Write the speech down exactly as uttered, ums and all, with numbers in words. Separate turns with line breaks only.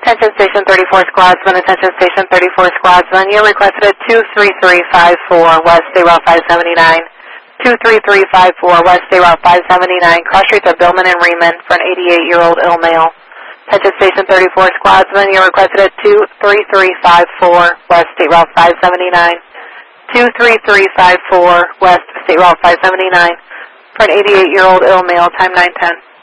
Attention Station thirty-four Squadsman, attention Station thirty-four Squadsman. You're requested at two three three five four West State Route five seventy-nine. two three three five four West State Route five seventy-nine. Cross streets of Billman and Riemann for an eighty-eight-year-old ill male. Attention Station thirty-four Squadsman. You're requested at two three three five four West State Route five seventy-nine. two three three five four West State Route five seventy-nine for an eighty-eight-year-old ill male. Time nine ten.